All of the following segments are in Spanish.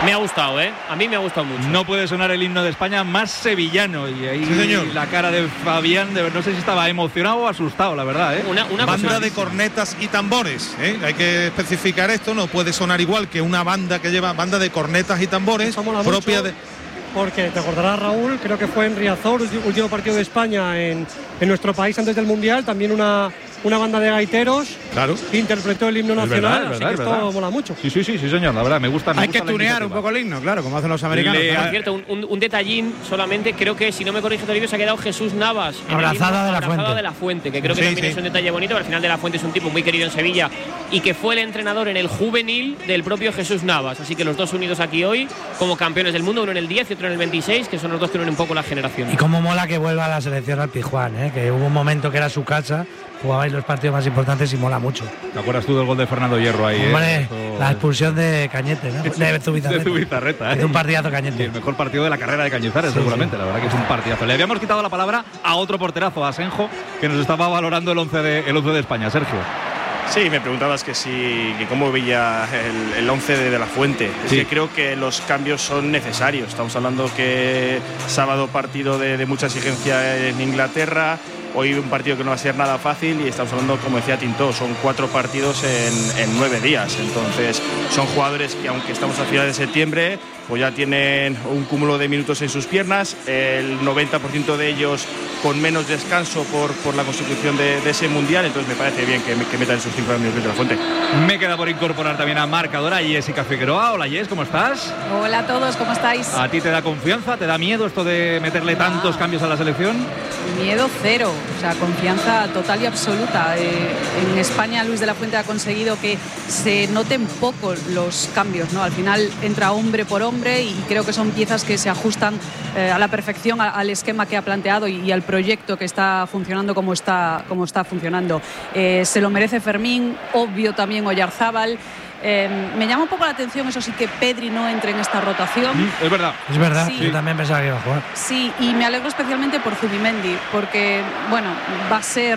Me ha gustado, a mí me ha gustado mucho. No puede sonar el himno de España más sevillano. Y ahí sí, señor. La cara de Fabián, no sé si estaba emocionado o asustado, la verdad. Una banda de cornetas y tambores. Hay que especificar esto, no puede sonar igual que una banda que lleva banda de cornetas y tambores propia de... Porque te acordarás, Raúl, creo que fue en Riazor, último partido de España en nuestro país antes del Mundial, también una banda de gaiteros, claro, interpretó el himno nacional, verdad, así que esto mola mucho. Sí, señor, la verdad, me gusta. Hay que tunear un poco el himno, claro, como hacen los americanos. Por cierto, un detallín solamente, creo que, si no me corrige Toribio, se ha quedado Jesús Navas. Abrazada de la Fuente, que creo que también es un detalle bonito, al final de la Fuente es un tipo muy querido en Sevilla y que fue el entrenador en el juvenil del propio Jesús Navas, así que los dos unidos aquí hoy como campeones del mundo, uno en el 10 y otro en el 26, que son los dos que unen un poco la generación. Y cómo mola que vuelva a la selección al Pizjuán, que hubo un momento que era su casa, jugabais los partidos más importantes y mola mucho. ¿Te acuerdas tú del gol de Fernando Hierro ahí? Hombre, la expulsión de Cañete, ¿no? De Zubizarreta. Es un partidazo Cañete. El mejor partido de la carrera de Cañizares, seguramente. La verdad que es un partidazo. Le habíamos quitado la palabra a otro porterazo, a Asenjo, que nos estaba valorando el 11 de España. Sergio. Sí, me preguntabas que cómo veía el 11 de la Fuente. Sí. Es que creo que los cambios son necesarios. Estamos hablando que sábado partido de mucha exigencia en Inglaterra. Hoy un partido que no va a ser nada fácil y estamos hablando, como decía Tintó, son 4 partidos en 9 días. Entonces son jugadores que, aunque estamos a finales de septiembre, pues ya tienen un cúmulo de minutos en sus piernas, el 90% de ellos con menos descanso por la consecución de ese Mundial. Entonces me parece bien que metan sus 5 minutos de la Fuente. Me queda por incorporar también a marcadora Jessica Figueroa. Hola Jess, ¿cómo estás? Hola a todos, ¿cómo estáis? ¿A ti te da confianza? ¿Te da miedo esto de meterle tantos cambios a la selección? Miedo cero, o sea, confianza total y absoluta. En España Luis de la Fuente ha conseguido que se noten poco los cambios, ¿no? Al final entra hombre por hombre y creo que son piezas que se ajustan a la perfección al esquema que ha planteado y al proyecto que está funcionando como está funcionando. Se lo merece Fermín, obvio también Oyarzábal. Me llama un poco la atención, eso sí, que Pedri no entre en esta rotación. Es verdad. Sí. Yo también pensaba que iba a jugar. Sí, y me alegro especialmente por Zubimendi, porque, bueno, va a ser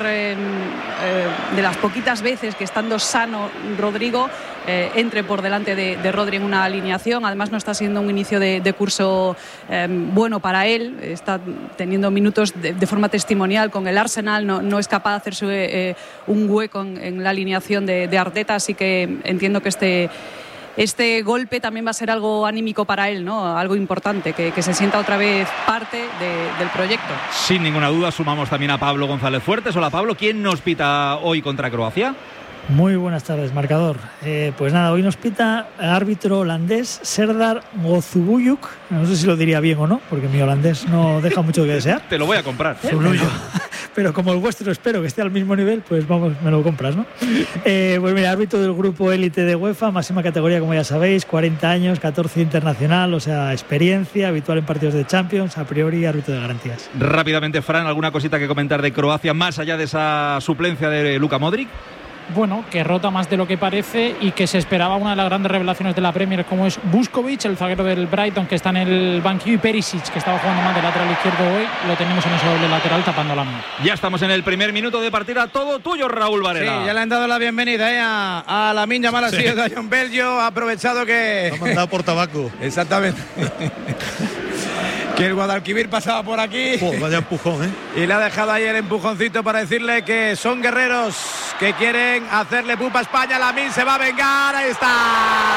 de las poquitas veces que, estando sano Rodrigo, entre por delante de Rodri en una alineación. Además no está siendo un inicio de curso bueno para él, está teniendo minutos de forma testimonial con el Arsenal, no es capaz de hacerse un hueco en la alineación de Arteta, así que entiendo que este golpe también va a ser algo anímico para él, ¿no? Algo importante, que se sienta otra vez parte del proyecto. Sin ninguna duda sumamos también a Pablo González Fuertes. Hola Pablo, ¿quién nos pita hoy contra Croacia? Muy buenas tardes, marcador. Pues nada, hoy nos pita árbitro holandés Serdar Gozubuyuk. No sé si lo diría bien o no, porque mi holandés no deja mucho que desear. Te lo voy a comprar. Pero como el vuestro espero que esté al mismo nivel, pues vamos, me lo compras, ¿no? Pues mira, árbitro del grupo élite de UEFA, máxima categoría, como ya sabéis, 40 años, 14 internacional, o sea, experiencia, habitual en partidos de Champions, a priori árbitro de garantías. Rápidamente, Fran, ¿alguna cosita que comentar de Croacia, más allá de esa suplencia de Luka Modric? Bueno, que rota más de lo que parece y que se esperaba una de las grandes revelaciones de la Premier, como es Vuskovic, el zaguero del Brighton, que está en el banquillo, y Perisic, que estaba jugando más de lateral izquierdo hoy. Lo tenemos en ese doble lateral tapando la mano. Ya estamos en el primer minuto de partida, todo tuyo, Raúl Varela. Sí, ya le han dado la bienvenida a Lamine Yamal, así de John Belgio. Ha aprovechado que... Lo ha mandado por tabaco. Exactamente. Que el Guadalquivir pasaba por aquí. Vaya empujón, Y le ha dejado ahí el empujoncito para decirle que son guerreros, que quieren hacerle pupa a España. Lamine se va a vengar. Ahí está.